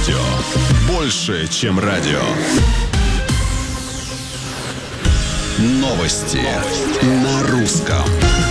Радио. Больше, чем радио. Новости на русском.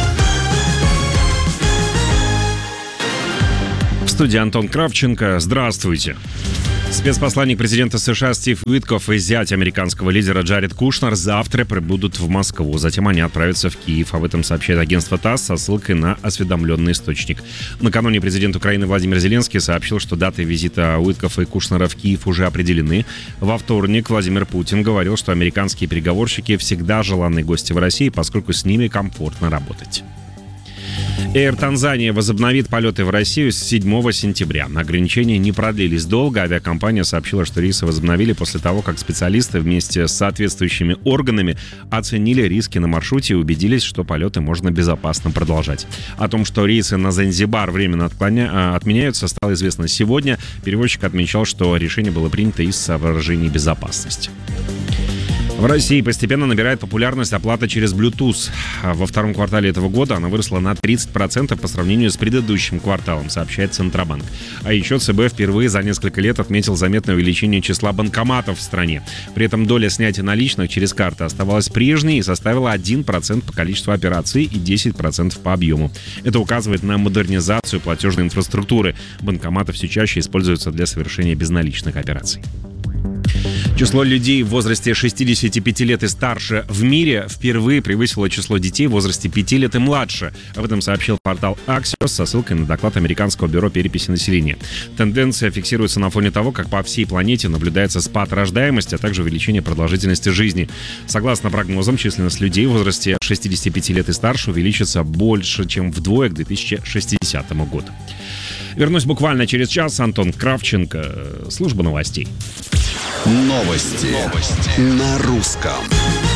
В студии Антон Кравченко. Здравствуйте. Спецпосланник президента США Стив Уиткоф и зять американского лидера Джаред Кушнер завтра прибудут в Москву. Затем они отправятся в Киев. Об этом сообщает агентство ТАСС со ссылкой на осведомленный источник. Накануне президент Украины Владимир Зеленский сообщил, что даты визита Уиткофа и Кушнера в Киев уже определены. Во вторник Владимир Путин говорил, что американские переговорщики всегда желанные гости в России, поскольку с ними комфортно работать. Air Tanzania возобновит полеты в Россию с 7 сентября. Ограничения не продлились долго. Авиакомпания сообщила, что рейсы возобновили после того, как специалисты вместе с соответствующими органами оценили риски на маршруте и убедились, что полеты можно безопасно продолжать. О том, что рейсы на Занзибар временно отменяются, стало известно сегодня. Перевозчик отмечал, что решение было принято из соображений безопасности. В России постепенно набирает популярность оплата через Bluetooth. Во втором квартале этого года она выросла на 30% по сравнению с предыдущим кварталом, сообщает Центробанк. А еще ЦБ впервые за несколько лет отметил заметное увеличение числа банкоматов в стране. При этом доля снятия наличных через карты оставалась прежней и составила 1% по количеству операций и 10% по объему. Это указывает на модернизацию платежной инфраструктуры. Банкоматы все чаще используются для совершения безналичных операций. Число людей в возрасте 65 лет и старше в мире впервые превысило число детей в возрасте 5 лет и младше. Об этом сообщил портал Axios со ссылкой на доклад Американского бюро переписи населения. Тенденция фиксируется на фоне того, как по всей планете наблюдается спад рождаемости, а также увеличение продолжительности жизни. Согласно прогнозам, численность людей в возрасте 65 лет и старше увеличится больше, чем вдвое к 2060 году. Вернусь буквально через час. Антон Кравченко, служба новостей. Новости на русском.